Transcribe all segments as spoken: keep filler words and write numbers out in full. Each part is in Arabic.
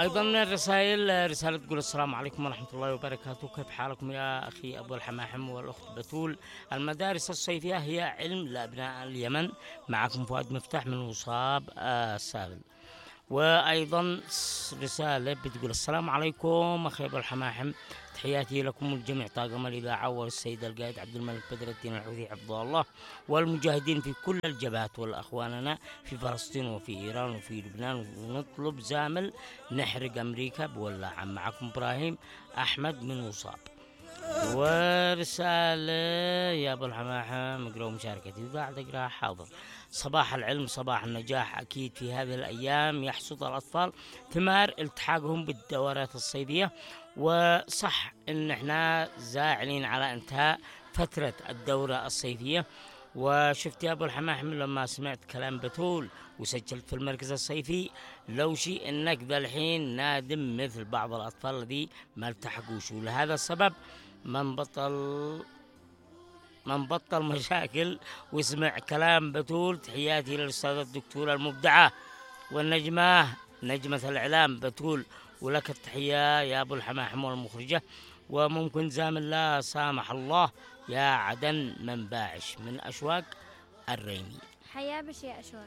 أيضا من الرسائل رسالة تقول السلام عليكم ورحمة الله وبركاته، كيف حالكم يا أخي أبو الحماحم والأخت بتول؟ المدارس الصيفية هي علم لأبناء اليمن. معكم فؤاد مفتاح من وصاب السابل. وأيضا رسالة بتقول السلام عليكم أخي أبو الحماحم، تحياتي لكم والجميع طاقم الإذاعة والسيد القائد عبد الملك بدر الدين الحوثي حفظه الله، والمجاهدين في كل الجبهات، والأخواننا في فلسطين وفي إيران وفي لبنان، ونطلب زامل نحرق أمريكا بولعة. معكم إبراهيم أحمد من وصاب. ورسالة يا أبو الحماحم اقرأوا مشاركتي. وقاعد أقرأ حاضر. صباح العلم صباح النجاح. أكيد في هذه الأيام يحصد الأطفال ثمار التحاقهم بالدورات الصيفية، وصح إن احنا زاعلين على انتهاء فترة الدورة الصيفية. وشفت يا أبو الحماحم لما سمعت كلام بتول وسجلت في المركز الصيفي، لو شيء إنك ذا الحين نادم مثل بعض الأطفال الذي ما التحقوش، ولهذا السبب من بطل من بطل مشاكل واسمع كلام بتول. تحياتي للأستاذة الدكتورة المبدعة والنجمة نجمة الإعلام بتول، ولك التحية يا أبو الحماحم والمخرجة. وممكن زامل لا سامح الله يا عدن من باعش من أشواق الريمي. حيا بش يا أشواق.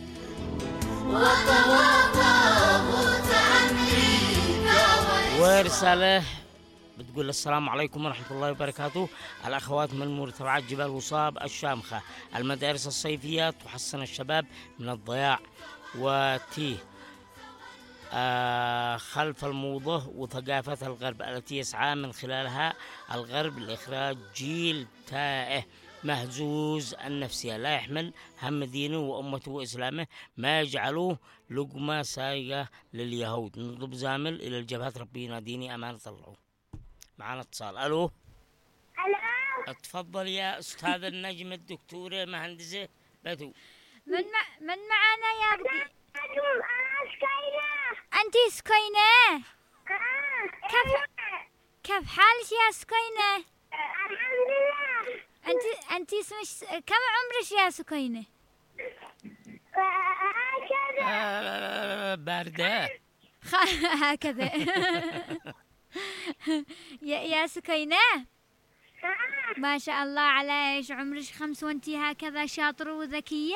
ورسالة بتقول السلام عليكم ورحمة الله وبركاته، الأخوات من مرتفعات جبال وصاب الشامخة، المدارس الصيفية تحصن الشباب من الضياع وتيه آه خلف الموضة وثقافة الغرب التي يسعى من خلالها الغرب لإخراج جيل تائه مهزوز النفسية لا يحمل هم دينه وأمته وإسلامه، ما يجعلوه لقمة سايقة لليهود. نطلب زامل إلى الجبهات ربي يناديني أمانة الله. معنا اتصال. ألو. ألو. اتفضل يا أستاذ النجم الدكتورة مهندسة بتو. من مع... من معنا يا بنتي؟ أنا سكينة. أنتي سكينة؟ آه. كيف كيف حالك يا سكينة؟ الحمد لله. أنتي أنتي اسمش كم عمرك يا سكينة؟ هكذا. آه باردة. هكذا. يا يا سكينة ما شاء الله عليك، عمرك خمس وانتي هكذا شاطرة وذكية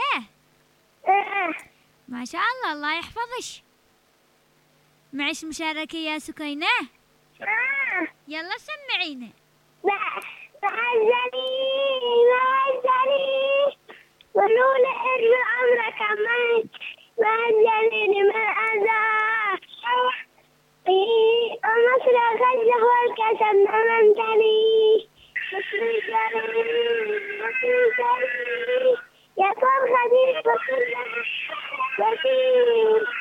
ما شاء الله، الله يحفظك. معش مشاركة يا سكينة؟ يلا سمعينا. بعزني بعزني ولولا ارجع عمرك عمرك بعزني من أذى النصر خلف والكسب أمامتني مصر جريء مصر جريء يا طول خدير بصر بصير.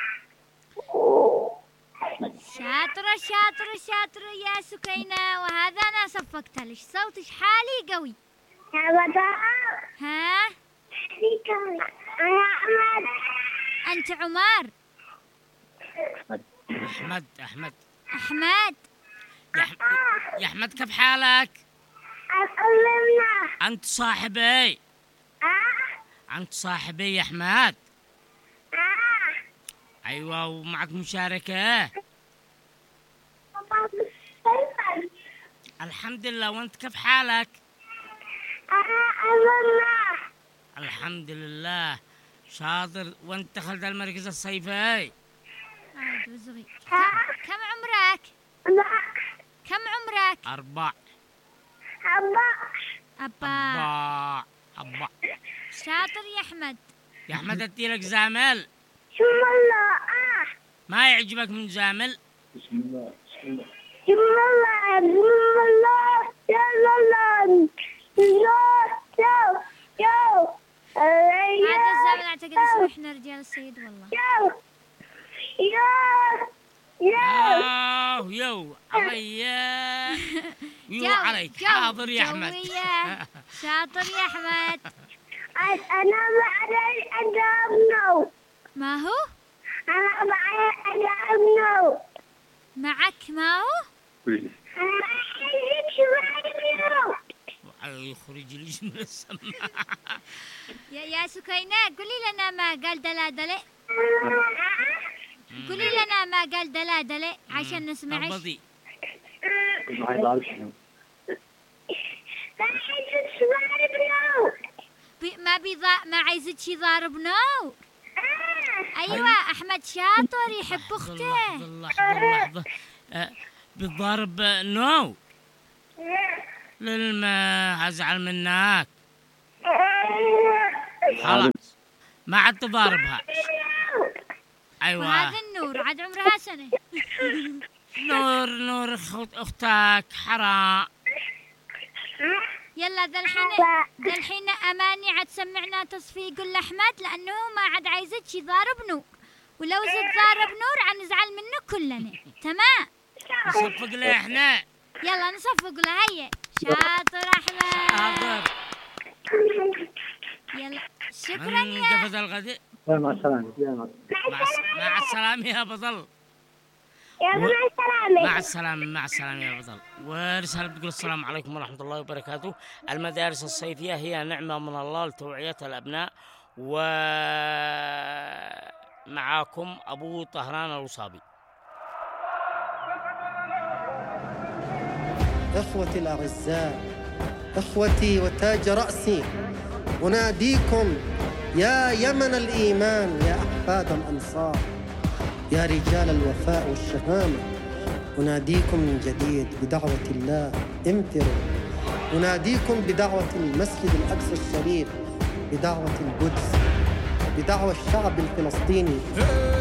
شاطرة شاطرة شاطرة يا سكينة، وهذا أنا صفقت لك، صوتك حالي قوي. يا بطاء ها؟ أنا أحمد. أنت عمر؟ أحمد أحمد أحمد يا أحمد, يا أحمد كيف حالك؟ أسلمنا. أنت صاحبي. أنت صاحبي يا أحمد. أيوة ومعك مشاركة. الحمد لله. وأنت كيف حالك؟ أسلمنا. الحمد لله شاطر. وأنت دخلت المركز الصيفي؟ كم عمرك؟ كم عمرك؟ أربع. أبا أبا أبا أبا. شاطر يا أحمد. يا أحمد أديلك زامل. شو الله. آه ما يعجبك من زامل؟ بسم الله بسم الله بسم الله بسم الله يا الله يو يو هذا الزمن أعتقد اسمه إحنا رجال السيد والله. يو يو يو يو علي يو عليك. حاضر يا أحمد. شاطر يا أحمد. أنا بعد أدابنو. ما هو؟ أنا بعد أدابنو. معك ما هو؟ أنا أحلك شوية. يخرج لي من السماء. يا يا سكينة قولي لنا ما قال دلا دلا. قولي لنا ما قال دلادلة عشان نسمعش. البضي ما عايز تضارب نور. بي ما بيضا ما عايزك يضارب نور. ايوه احمد شاطر يحب اخته. لحظة لحظة لحظة أه بتضارب نو للما ازعل منك. خلاص ما عاد تضاربها. ايوه وهذا النور عاد عمرها سنة. نور نور أخت اختك حرام. يلا ذا الحين ذا الحين اماني عاد سمعنا تصفيق لاحمد لانه ما عاد عايزك يضارب نور، ولو زد ضارب نور عاد نزعل منه كلنا. تمام نصفق له احنا. يلا نصفق له. هيا شاطر احمد. حاضر. يلا شكرا يا قفز الغداء. مع السلامة. مع, مع السلامة يا بطل. يا مع السلامة. مع السلامة مع السلامة يا بطل. ورسالة بتقول السلام عليكم ورحمة الله وبركاته. المدارس الصيفية هي نعمة من الله لتوعية الأبناء، ومعاكم أبو طهران الوصابي. إخوتي الأعزاء، إخوتي وتاج رأسي، أناديكم يا يمن الإيمان، يا أحفاد الأنصار، يا رجال الوفاء والشهامة، أناديكم من جديد بدعوة الله امتروا، أناديكم بدعوة المسجد الأقصى الشريف، بدعوة القدس، بدعوة الشعب الفلسطيني.